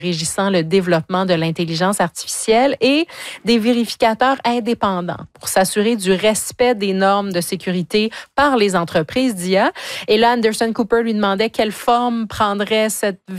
régissant le développement de l'intelligence artificielle et des vérificateurs indépendants pour s'assurer du respect des normes de sécurité par les entreprises d'IA. Et là, Anderson Cooper lui demandait quelle forme prendrait cette